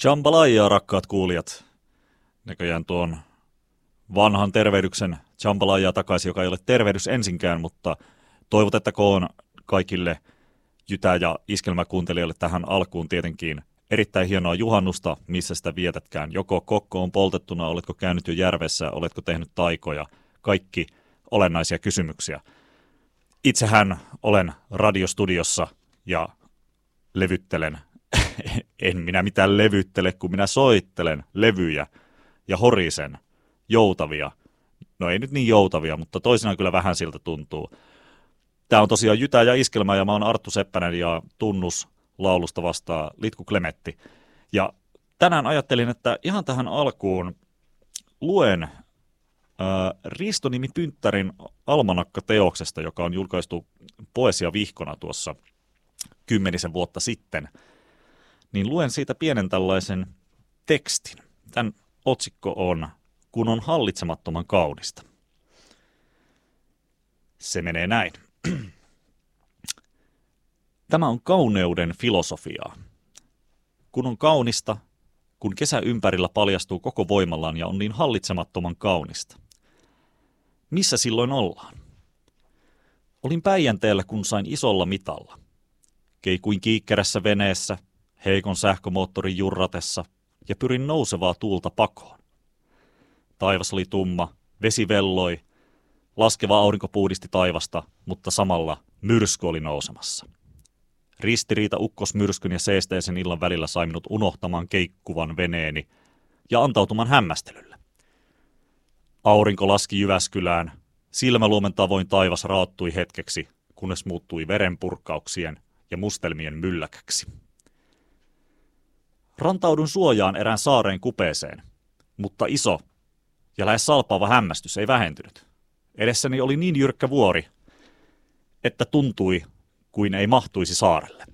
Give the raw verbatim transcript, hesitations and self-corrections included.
Jambalaya, rakkaat kuulijat. Näköjään tuon vanhan tervehdyksen jambalaya takaisin, joka ei ole tervehdys ensinkään, mutta toivotettakoon kaikille jytä- ja iskelmäkuuntelijoille tähän alkuun tietenkin erittäin hienoa juhannusta, missä sitä vietätkään. Joko kokko on poltettuna, oletko käynyt jo järvessä, oletko tehnyt taikoja, kaikki olennaisia kysymyksiä. Itsehän olen radiostudiossa ja levyttelen. En minä mitään levyttele, kun minä soittelen levyjä ja horisen joutavia. No ei nyt niin joutavia, mutta toisinaan kyllä vähän siltä tuntuu. Tämä on tosiaan Jytä ja Iskelmä ja mä oon Arttu Seppänen ja tunnus laulusta vastaa Litku Klemetti. Ja tänään ajattelin, että ihan tähän alkuun luen äh, Risto-nimi Pynttärin almanakka-teoksesta, joka on julkaistu poesiavihkona tuossa kymmenisen vuotta sitten. Niin luen siitä pienen tällaisen tekstin. Tämän otsikko on Kun on hallitsemattoman kaunista. Se menee näin. Tämä on kauneuden filosofiaa. Kun on kaunista, kun kesä ympärillä paljastuu koko voimallaan ja on niin hallitsemattoman kaunista. Missä silloin ollaan? Olin Päijänteellä, kun sain isolla mitalla. Keikuin kiikkerässä veneessä, heikon sähkömoottorin jurratessa ja pyrin nousevaa tuulta pakoon. Taivas oli tumma, vesi velloi, laskeva aurinko puhdisti taivasta, mutta samalla myrsky oli nousemassa. Ristiriita ukkosmyrskyn ja seesteisen illan välillä sai minut unohtamaan keikkuvan veneeni ja antautuman hämmästelylle. Aurinko laski Jyväskylään, silmäluomen tavoin taivas raattui hetkeksi, kunnes muuttui verenpurkauksien ja mustelmien mylläkäksi. Rantaudun suojaan erään saareen kupeeseen, mutta iso ja lähes salpaava hämmästys ei vähentynyt. Edessäni oli niin jyrkkä vuori, että tuntui kuin ei mahtuisi saarelle.